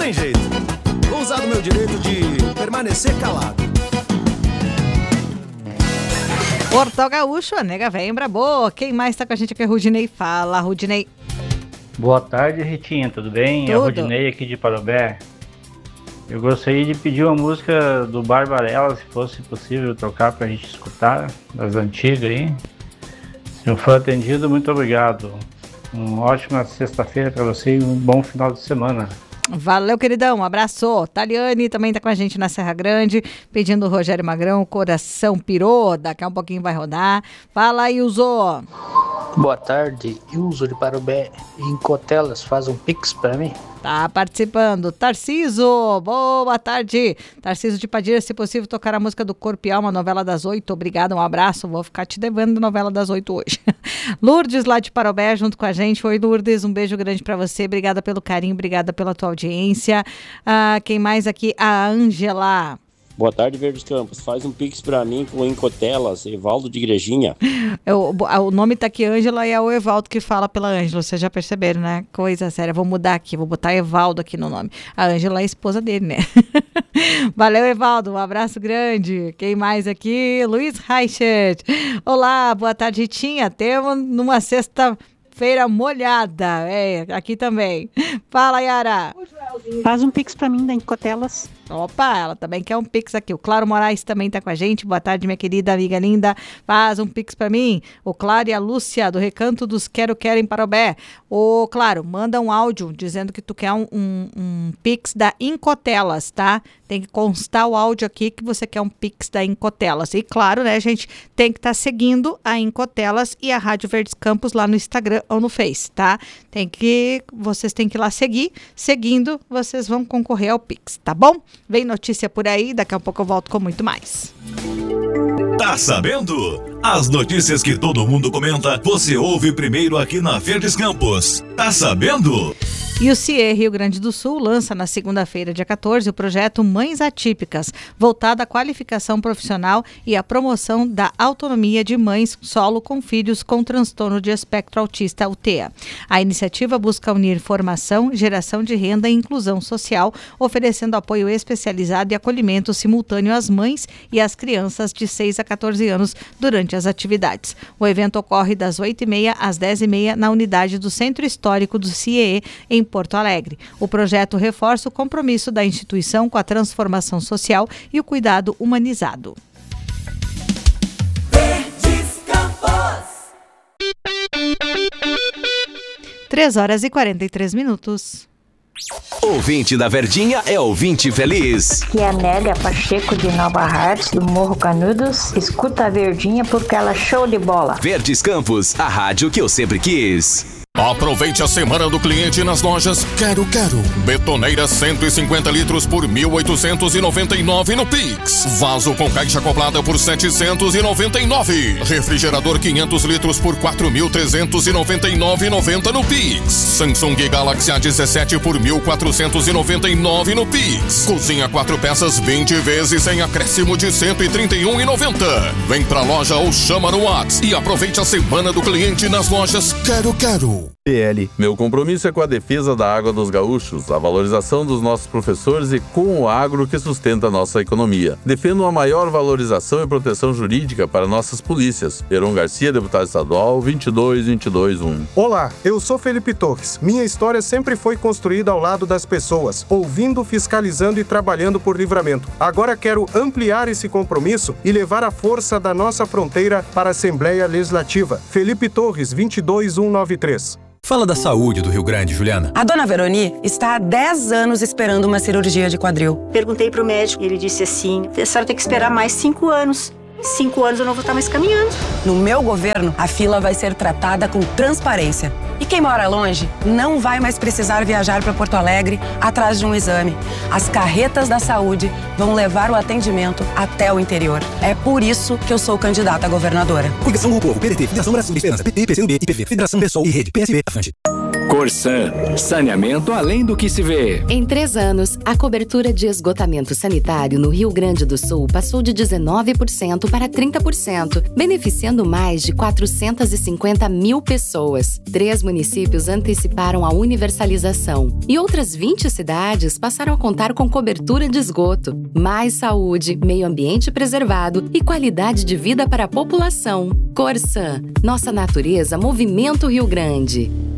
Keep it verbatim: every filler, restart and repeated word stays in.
tem jeito. Vou usar o meu direito de permanecer calado. Portal Gaúcho, a nega vem boa. Quem mais tá com a gente aqui é Rudinei. Fala, Rudinei. Boa tarde, Ritinha, tudo bem? Tudo. É o Rudinei aqui de Parobé. Eu gostaria de pedir uma música do Barbarella, se fosse possível tocar pra gente escutar, das antigas aí. Se não for atendido, muito obrigado. Uma ótima sexta-feira pra você e um bom final de semana. Valeu, queridão, um abraço. Taliane também tá com a gente na Serra Grande, pedindo o Rogério Magrão, Coração Pirou, daqui a um pouquinho vai rodar. Fala aí, Ilzo. Boa tarde, Ilzo de Parobé, em Cotelas, faz um pix pra mim. Tá participando, Tarciso, boa tarde. Tarciso de Padilha, se possível tocar a música do Corpo e Alma, novela das oito, obrigada, um abraço, vou ficar te devendo a novela das oito hoje. Lourdes lá de Parobé junto com a gente, oi Lourdes, um beijo grande pra você, obrigada pelo carinho, obrigada pela tua audiência. Ah, quem mais aqui? A Ângela. Boa tarde, Verdes Campos. Faz um pix pra mim com o Incotelas, Evaldo de Igrejinha. Eu, o nome tá aqui, Ângela, e é o Evaldo que fala pela Ângela. Vocês já perceberam, né? Coisa séria. Vou mudar aqui, vou botar Evaldo aqui no nome. A Ângela é a esposa dele, né? Valeu, Evaldo. Um abraço grande. Quem mais aqui? Luiz Reichert. Olá, boa tarde, Ritinha. Temos numa sexta-feira molhada. É, aqui também. Fala, Yara. Faz um pix pra mim da Incotelas. Opa, ela também quer um pix aqui. O Claro Moraes também tá com a gente. Boa tarde, minha querida amiga linda. Faz um pix pra mim. O Claro e a Lúcia, do Recanto dos Quero Quero em Parobé. Ô, Claro, manda um áudio dizendo que tu quer um, um, um pix da Incotelas, tá? Tem que constar o áudio aqui que você quer um pix da Incotelas. E claro, né, gente, tem que estar tá seguindo a Incotelas e a Rádio Verdes Campos lá no Instagram ou no Face, tá? Tem que, vocês têm que ir lá seguir. Seguindo, vocês vão concorrer ao pix, tá bom? Vem notícia por aí, daqui a pouco eu volto com muito mais. Tá sabendo? As notícias que todo mundo comenta, você ouve primeiro aqui na Verdes Campos. Tá sabendo? E o C I E Rio Grande do Sul lança na segunda-feira, dia quatorze, o projeto Mães Atípicas, voltado à qualificação profissional e à promoção da autonomia de mães solo com filhos com transtorno de espectro autista, U T A. A iniciativa busca unir formação, geração de renda e inclusão social, oferecendo apoio especializado e acolhimento simultâneo às mães e às crianças de seis a quatorze anos durante as atividades. O evento ocorre das oito e meia às dez e meia na unidade do Centro Histórico do C I E E, em Porto Alegre. O projeto reforça o compromisso da instituição com a transformação social e o cuidado humanizado. Verdes Campos. três horas e quarenta e três minutos. Ouvinte da Verdinha é ouvinte feliz. Que é a Nélia Pacheco de Nova Hartz, do Morro Canudos. Escuta a Verdinha porque ela é show de bola. Verdes Campos, a rádio que eu sempre quis. Aproveite a semana do cliente nas lojas Quero Quero. Betoneira cento e cinquenta litros por mil oitocentos e noventa e nove no Pix. Vaso com caixa acoplada por setecentos e noventa e nove. Refrigerador quinhentos litros por quatro mil trezentos e noventa e nove e noventa no Pix. Samsung Galaxy A dezessete por mil quatrocentos e noventa e nove no Pix. Cozinha quatro peças vinte vezes sem acréscimo de cento e trinta e um e noventa. Vem pra loja ou chama no WhatsApp e aproveite a semana do cliente nas lojas Quero Quero. P L. Meu compromisso é com a defesa da água dos gaúchos, a valorização dos nossos professores e com o agro que sustenta a nossa economia. Defendo uma maior valorização e proteção jurídica para nossas polícias. Heron Garcia, deputado estadual, vinte e dois vinte e dois um. Olá, eu sou Felipe Torres. Minha história sempre foi construída ao lado das pessoas, ouvindo, fiscalizando e trabalhando por Livramento. Agora quero ampliar esse compromisso e levar a força da nossa fronteira para a Assembleia Legislativa. Felipe Torres, vinte e dois mil cento e noventa e três. Fala da saúde do Rio Grande, Juliana. A dona Veroni está há dez anos esperando uma cirurgia de quadril. Perguntei pro médico e ele disse assim: a senhora tem que esperar mais cinco anos. Cinco anos eu não vou estar mais caminhando. No meu governo, a fila vai ser tratada com transparência. E quem mora longe não vai mais precisar viajar para Porto Alegre atrás de um exame. As carretas da saúde vão levar o atendimento até o interior. É por isso que eu sou candidata a governadora. Coligação com o Povo, P D T, Federação Brasil da Esperança, P T, P C do B, I P V, Federação Pessoal e Rede, P S B, Avante. Corsan, saneamento além do que se vê. Em três anos, a cobertura de esgotamento sanitário no Rio Grande do Sul passou de dezenove por cento para trinta por cento, beneficiando mais de quatrocentas e cinquenta mil pessoas. Três municípios anteciparam a universalização e outras vinte cidades passaram a contar com cobertura de esgoto. Mais saúde, meio ambiente preservado e qualidade de vida para a população. Corsan, nossa natureza movimenta o Rio Grande.